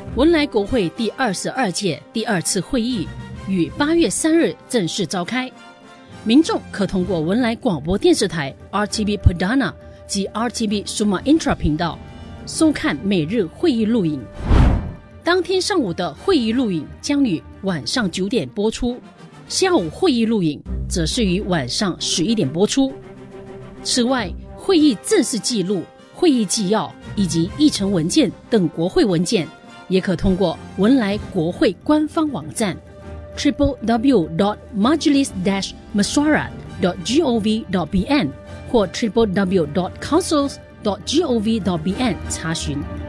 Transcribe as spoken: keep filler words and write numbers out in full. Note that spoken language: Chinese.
文莱国会第二十二届第二次会议于八月三日正式召开，民众可通过文莱广播电视台 R T B Perdana 及 R T B Sumatera 频道收看每日会议录影。当天上午的会议录影将于晚上九点播出，下午会议录影则是于晚上十一点播出。此外，会议正式记录、会议纪要以及议程文件等国会文件，也可通过文莱国会官方网站 triple w dot majlis dash mesyuarat dot gov dot bn 或 triple w dot councils dot gov dot bn 查询。